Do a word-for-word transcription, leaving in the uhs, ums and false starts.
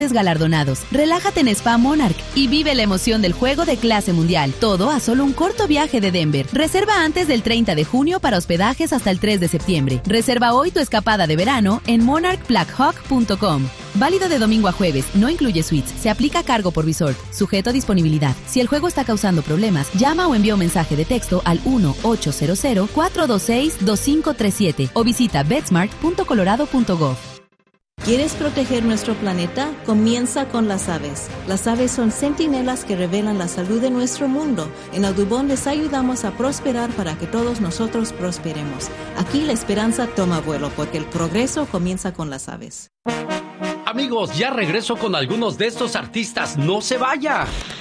galardonados. Relájate en Spa Monarch y vive la emoción del juego de clase mundial. Todo a solo un corto viaje de Denver. Reserva antes del treinta de junio para hospedajes hasta el tres de septiembre. Reserva hoy tu escapada de verano en monarch black hawk punto com. Válido de domingo a jueves, no incluye suites. Se aplica cargo por resort, sujeto a disponibilidad. Si el juego está causando problemas, llama o envía un mensaje de texto al uno ocho cero cero cuatro dos seis dos cinco tres siete o visita betsmart punto colorado punto gov. ¿Quieres proteger nuestro planeta? Comienza con las aves. Las aves son centinelas que revelan la salud de nuestro mundo. En Audubon les ayudamos a prosperar para que todos nosotros prosperemos. Aquí la esperanza toma vuelo porque el progreso comienza con las aves. Amigos, ya regreso con algunos de estos artistas. ¡No se vaya!